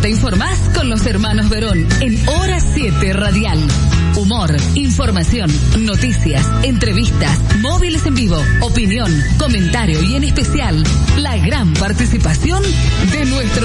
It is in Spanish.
te informás con los hermanos Verón en Hora 7 Radial. Humor, información, noticias, entrevistas, móviles en vivo, opinión, comentario y en especial la gran participación de nuestros